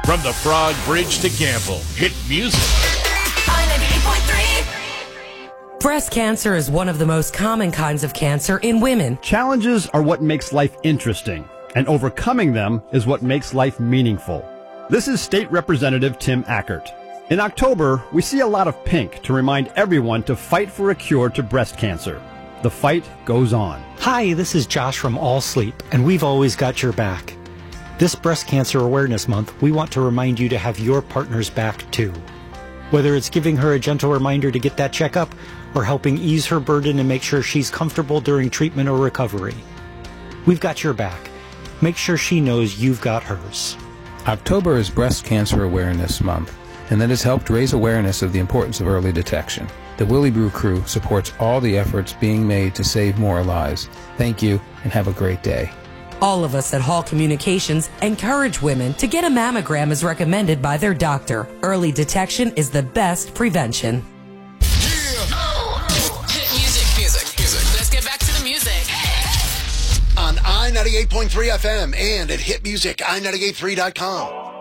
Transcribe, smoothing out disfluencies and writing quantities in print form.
From the Frog Bridge to Campbell, hit music. Breast cancer is one of the most common kinds of cancer in women. Challenges are what makes life interesting, and overcoming them is what makes life meaningful. This is State Representative Tim Ackert. In October, we see a lot of pink to remind everyone to fight for a cure to breast cancer. The fight goes on. Hi, this is Josh from All Sleep, and we've always got your back. This Breast Cancer Awareness Month, we want to remind you to have your partner's back too. Whether it's giving her a gentle reminder to get that checkup, or helping ease her burden and make sure she's comfortable during treatment or recovery. We've got your back. Make sure she knows you've got hers. October is Breast Cancer Awareness Month, and that has helped raise awareness of the importance of early detection. The Willie Brew crew supports all the efforts being made to save more lives. Thank you, and have a great day. All of us at Hall Communications encourage women to get a mammogram as recommended by their doctor. Early detection is the best prevention. Music. Let's get back to the music. On I-98.3 FM and at hitmusic, i983.com.